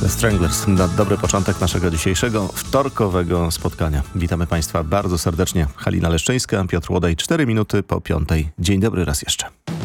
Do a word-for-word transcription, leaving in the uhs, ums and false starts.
The Stranglers na dobry początek naszego dzisiejszego wtorkowego spotkania. Witamy Państwa bardzo serdecznie. Halina Leszczyńska, Piotr Łodaj, cztery minuty po piątej. Dzień dobry raz jeszcze.